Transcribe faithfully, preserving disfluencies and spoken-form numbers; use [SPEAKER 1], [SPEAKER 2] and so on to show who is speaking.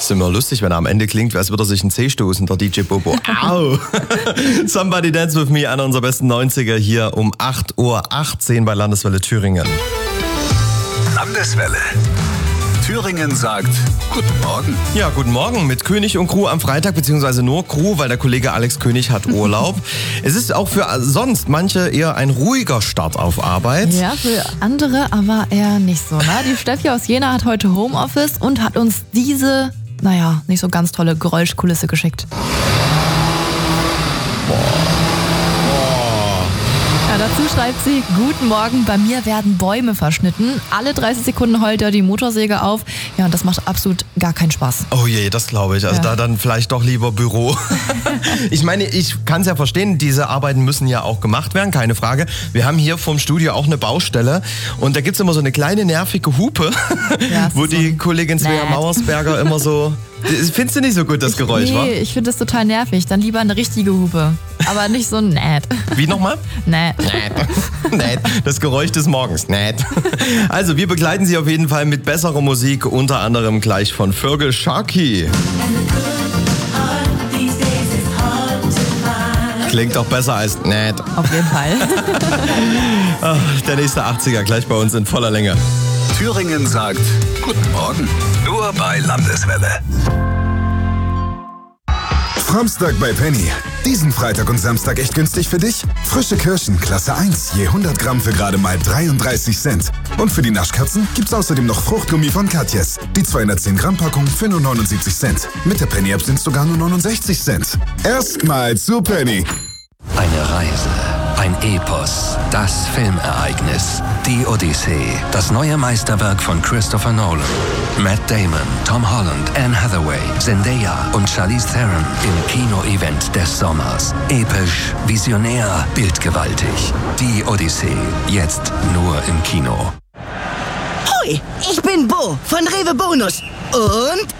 [SPEAKER 1] ist immer lustig, wenn er am Ende klingt, als würde er sich einen Zeh stoßen, der D J Bobo. Au! Somebody Dance With Me, einer unserer besten neunziger hier um acht Uhr achtzehn bei Landeswelle Thüringen.
[SPEAKER 2] Landeswelle. Thüringen sagt Guten Morgen.
[SPEAKER 1] Ja, guten Morgen mit König und Crew am Freitag, beziehungsweise nur Crew, weil der Kollege Alex König hat Urlaub. Es ist auch für sonst manche eher ein ruhiger Start auf Arbeit.
[SPEAKER 3] Ja, für andere aber eher nicht so. Ne? Die Steffi aus Jena hat heute Homeoffice und hat uns diese, naja, nicht so ganz tolle Geräuschkulisse geschickt. Ja, dazu schreibt sie, guten Morgen, bei mir werden Bäume verschnitten. Alle dreißig Sekunden heult er die Motorsäge auf. Ja, und das macht absolut gar keinen Spaß.
[SPEAKER 1] Oh je, das glaube ich. Also
[SPEAKER 3] Ja.
[SPEAKER 1] da dann vielleicht doch lieber Büro. Ich meine, ich kann es ja verstehen, diese Arbeiten müssen ja auch gemacht werden, keine Frage. Wir haben hier vom Studio auch eine Baustelle und da gibt es immer so eine kleine nervige Hupe,
[SPEAKER 3] Ja, es
[SPEAKER 1] wo
[SPEAKER 3] ist so
[SPEAKER 1] die
[SPEAKER 3] ein-
[SPEAKER 1] Kollegin Svea
[SPEAKER 3] Nett.
[SPEAKER 1] Mauersberger immer so... Findest du nicht so gut, das Geräusch, wa?
[SPEAKER 3] Nee, ich finde das total nervig. Dann lieber eine richtige Hupe. Aber nicht so nett.
[SPEAKER 1] Wie nochmal?
[SPEAKER 3] Nett.
[SPEAKER 1] Nett. Das Geräusch des Morgens. Nett. Also, wir begleiten Sie auf jeden Fall mit besserer Musik, unter anderem gleich von Fergal Sharkey. Klingt auch besser als nett.
[SPEAKER 3] Auf jeden Fall.
[SPEAKER 1] Ach, der nächste achtziger gleich bei uns in voller Länge.
[SPEAKER 2] Thüringen sagt Guten Morgen. Nur bei Landeswelle.
[SPEAKER 4] Samstag bei Penny. Diesen Freitag und Samstag echt günstig für dich? Frische Kirschen, Klasse eins, je hundert Gramm für gerade mal dreiunddreißig Cent. Und für die Naschkatzen gibt's außerdem noch Fruchtgummi von Katjes. Die zweihundertzehn Gramm Packung für nur neunundsiebzig Cent. Mit der Penny-App sind's sogar nur neunundsechzig Cent. Erstmal zu Penny.
[SPEAKER 5] Eine Reise, ein Epos, das Filmereignis, die Odyssee, das neue Meisterwerk von Christopher Nolan. Matt Damon, Tom Holland, Anne Hathaway, Zendaya und Charlize Theron im Kino-Event des Sommers. Episch, visionär, bildgewaltig. Die Odyssee, jetzt nur im Kino.
[SPEAKER 6] Hoi, ich bin Bo von Rewe Bonus. Und